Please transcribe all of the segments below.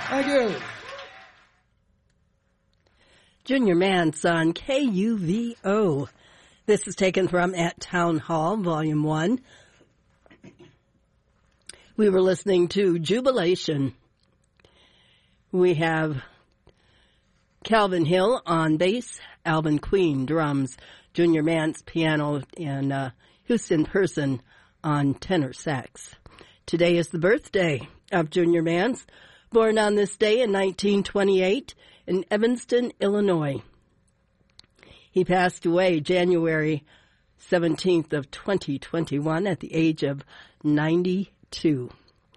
Thank you. Junior Mance on KUVO. This is taken from At Town Hall, Volume 1. We were listening to Jubilation. We have Calvin Hill on bass, Alvin Queen drums, Junior Mance piano, and Houston Person on tenor sax. Today is the birthday of Junior Mance, born on this day in 1928 in Evanston, Illinois. He passed away January 17th of 2021 at the age of 92.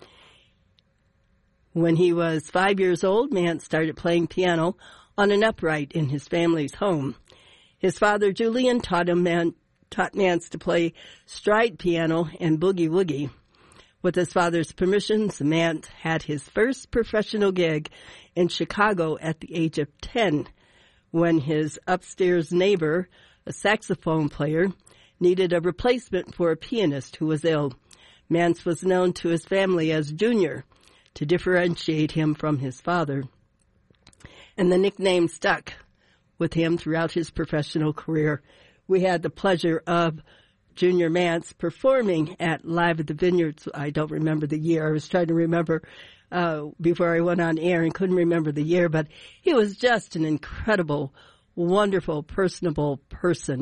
When he was 5 years old, Mance started playing piano on an upright in his family's home. His father, Julian, taught Mance to play stride piano and boogie-woogie. With his father's permission, Mance had his first professional gig in Chicago at the age of 10 when his upstairs neighbor, a saxophone player, needed a replacement for a pianist who was ill. Mance was known to his family as Junior to differentiate him from his father, and the nickname stuck with him throughout his professional career. We had the pleasure of Junior Mance performing at Live at the Vineyards. I don't remember the year. I was trying to remember before I went on air and couldn't remember the year, but he was just an incredible, wonderful, personable person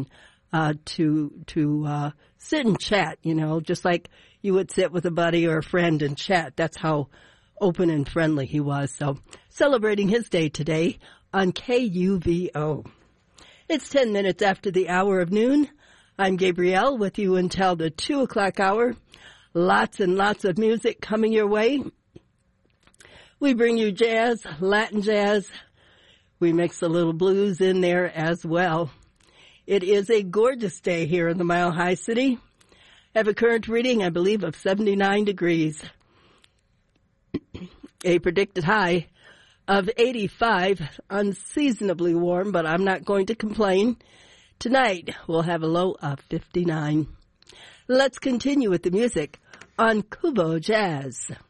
to sit and chat, you know, just like you would sit with a buddy or a friend and chat. That's how open and friendly he was. So celebrating his day today on KUVO. It's 10 minutes after the hour of noon. I'm Gabrielle with you until the 2 o'clock hour. Lots and lots of music coming your way. We bring you jazz, Latin jazz. We mix a little blues in there as well. It is a gorgeous day here in the Mile High City. I have a current reading, I believe, of 79 degrees. A predicted high of 85, unseasonably warm, but I'm not going to complain. Tonight, we'll have a low of 59. Let's continue with the music on Kubo Jazz.